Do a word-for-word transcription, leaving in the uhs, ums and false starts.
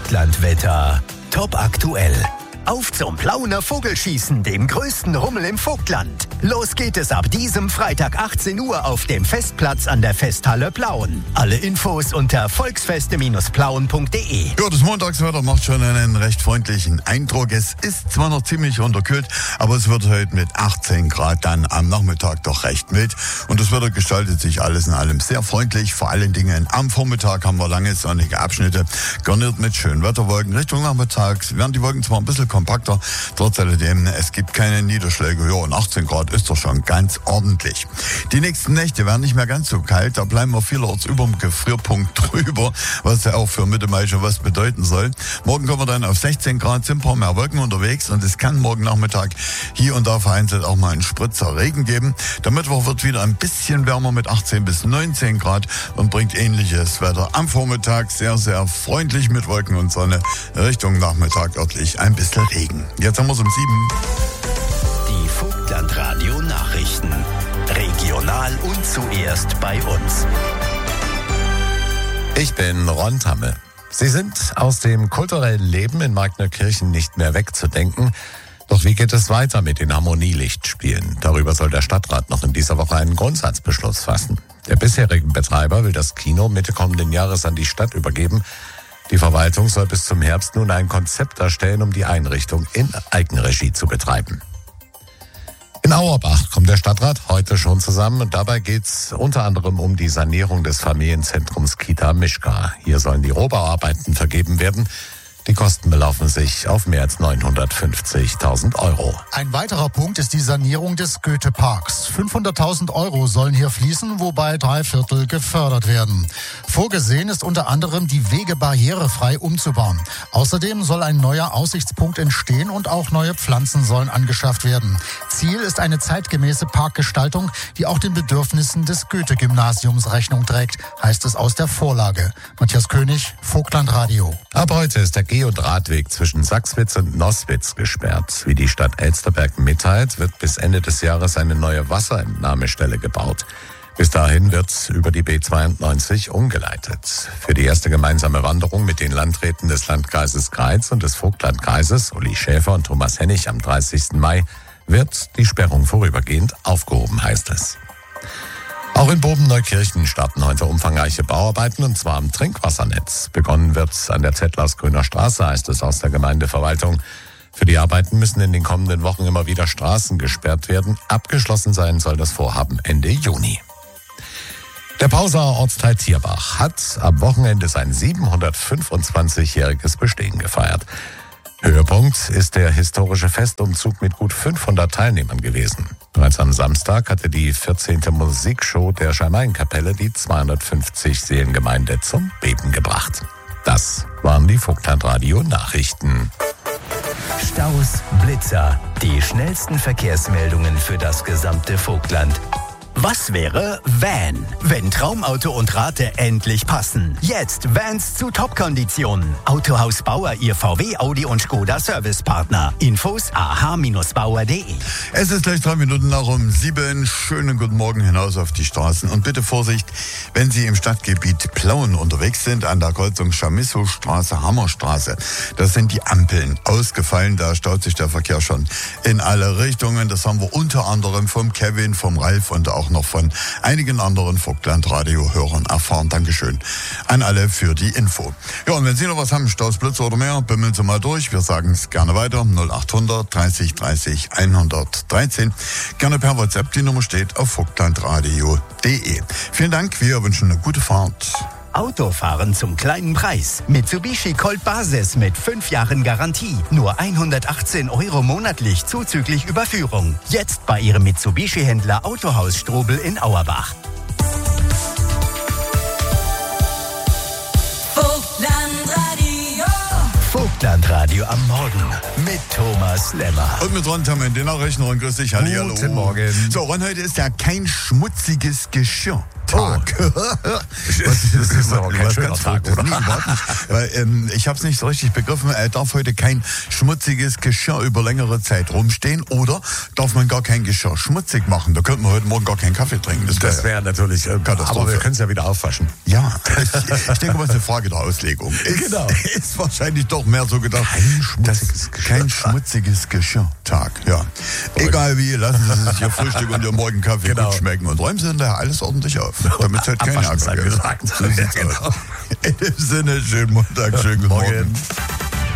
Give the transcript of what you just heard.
Vogtlandwetter. Top aktuell. Auf zum Plauner Vogelschießen, dem größten Rummel im Vogtland. Los geht es ab diesem Freitag achtzehn Uhr auf dem Festplatz an der Festhalle Plauen. Alle Infos unter volksfeste plauen punkt de. Ja, das Montagswetter macht schon einen recht freundlichen Eindruck. Es ist zwar noch ziemlich unterkühlt, aber es wird heute mit achtzehn Grad dann am Nachmittag doch recht mild. Und das Wetter gestaltet sich alles in allem sehr freundlich. Vor allen Dingen am Vormittag haben wir lange sonnige Abschnitte, garniert mit schönen Wetterwolken. Richtung Nachmittags werden die Wolken zwar ein bisschen kompakter, trotz alledem, es gibt keine Niederschläge. Ja, und achtzehn Grad ist doch schon ganz ordentlich. Die nächsten Nächte werden nicht mehr ganz so kalt, da bleiben wir vielerorts über dem Gefrierpunkt drüber, was ja auch für Mitte Mai schon was bedeuten soll. Morgen kommen wir dann auf sechzehn Grad, sind ein paar mehr Wolken unterwegs und es kann morgen Nachmittag hier und da vereinzelt auch mal einen Spritzer Regen geben. Der Mittwoch wird wieder ein bisschen wärmer mit achtzehn bis neunzehn Grad und bringt ähnliches Wetter am Vormittag, sehr, sehr freundlich mit Wolken und Sonne. Richtung Nachmittag örtlich ein bisschen Regen. Jetzt haben wir es um sieben. Die Vogtlandradio-Nachrichten. Regional und zuerst bei uns. Ich bin Ron Tamme. Sie sind aus dem kulturellen Leben in Markneukirchen nicht mehr wegzudenken. Doch wie geht es weiter mit den Harmonielichtspielen? Darüber soll der Stadtrat noch in dieser Woche einen Grundsatzbeschluss fassen. Der bisherige Betreiber will das Kino Mitte kommenden Jahres an die Stadt übergeben. Die Verwaltung soll bis zum Herbst nun ein Konzept erstellen, um die Einrichtung in Eigenregie zu betreiben. In Auerbach kommt der Stadtrat heute schon zusammen und dabei geht es unter anderem um die Sanierung des Familienzentrums Kita Mischka. Hier sollen die Rohbauarbeiten vergeben werden. Die Kosten belaufen sich auf mehr als neunhundertfünfzigtausend Euro. Ein weiterer Punkt ist die Sanierung des Goethe-Parks. fünfhunderttausend Euro sollen hier fließen, wobei drei Viertel gefördert werden. Vorgesehen ist unter anderem, die Wege barrierefrei umzubauen. Außerdem soll ein neuer Aussichtspunkt entstehen und auch neue Pflanzen sollen angeschafft werden. Ziel ist eine zeitgemäße Parkgestaltung, die auch den Bedürfnissen des Goethe-Gymnasiums Rechnung trägt, heißt es aus der Vorlage. Matthias König, Vogtlandradio. Ab heute ist der Geh- und Radweg zwischen Sachswitz und Nosswitz gesperrt. Wie die Stadt Elsterberg mitteilt, wird bis Ende des Jahres eine neue Wasserentnahmestelle gebaut. Bis dahin wird über die B zweiundneunzig umgeleitet. Für die erste gemeinsame Wanderung mit den Landräten des Landkreises Greiz und des Vogtlandkreises, Uli Schäfer und Thomas Hennig, am dreißigsten Mai, wird die Sperrung vorübergehend aufgehoben, heißt es. Auch in Boben-Neukirchen starten heute umfangreiche Bauarbeiten, und zwar am Trinkwassernetz. Begonnen wird an der Zettlersgrüner Straße, heißt es aus der Gemeindeverwaltung. Für die Arbeiten müssen in den kommenden Wochen immer wieder Straßen gesperrt werden. Abgeschlossen sein soll das Vorhaben Ende Juni. Der Pausaer Ortsteil Tierbach hat am Wochenende sein siebenhundertfünfundzwanzigjähriges Bestehen gefeiert. Höhepunkt ist der historische Festumzug mit gut fünfhundert Teilnehmern gewesen. Bereits am Samstag hatte die vierzehnte Musikshow der Schalmeienkapelle die zweihundertfünfzig Seelengemeinde zum Beben gebracht. Das waren die Vogtlandradio-Nachrichten. Staus, Blitzer, die schnellsten Verkehrsmeldungen für das gesamte Vogtland. Was wäre Van, wenn Traumauto und Rate endlich passen? Jetzt Vans zu Top-Konditionen. Autohaus Bauer, Ihr V W, Audi und Skoda Servicepartner. Infos a h bauer punkt de. Es ist gleich drei Minuten nach um sieben. Schönen guten Morgen hinaus auf die Straßen. Und bitte Vorsicht, wenn Sie im Stadtgebiet Plauen unterwegs sind, an der Kreuzung Chamisso-Straße, Hammerstraße. Das sind die Ampeln ausgefallen. Da staut sich der Verkehr schon in alle Richtungen. Das haben wir unter anderem vom Kevin, vom Ralf und auch noch von einigen anderen Vogtlandradio-Hörern erfahren. Dankeschön an alle für die Info. Ja, und wenn Sie noch was haben, Staus, Blitzer oder mehr, bimmeln Sie mal durch. Wir sagen es gerne weiter. null achthundert dreißig dreißig hundertdreizehn. Gerne per WhatsApp. Die Nummer steht auf vogtlandradio punkt de. Vielen Dank. Wir wünschen eine gute Fahrt. Autofahren zum kleinen Preis. Mitsubishi Colt Basis mit fünf Jahren Garantie. Nur hundertachtzehn Euro monatlich zuzüglich Überführung. Jetzt bei Ihrem Mitsubishi-Händler Autohaus Strobel in Auerbach. Vogtlandradio. Vogtlandradio am Morgen mit Thomas Lemmer. Und mit Ron Tamm in den Nachrichten. Grüß dich, hallihallo. Guten Morgen. So, Ron, heute ist ja kein schmutziges Geschirr Tag. Oh. Das ist aber kein schöner Tag, oder? Nee, überhaupt nicht. Weil, ähm, ich habe es nicht so richtig begriffen. Äh, darf heute kein schmutziges Geschirr über längere Zeit rumstehen oder darf man gar kein Geschirr schmutzig machen? Da könnte man heute Morgen gar keinen Kaffee trinken. Das wäre Das wäre natürlich, äh, aber wir können es ja wieder aufwaschen. ja, ich, ich denke mal, es ist eine Frage der Auslegung. Ist, Genau. Ist wahrscheinlich doch mehr so gedacht. Kein schmutziges das- Geschirr. Kein schmutziges Geschirrtag, ja. Egal wie, lassen Sie sich Ihr Frühstück und Ihr Morgenkaffee Genau. gut schmecken und räumen Sie hinterher alles ordentlich auf, damit es halt keine Abwaschen ist Ärger gibt. angesagt. So sieht's Ja, genau. aus. In dem Sinne, schönen Montag, schönen guten Morgen. Morgen.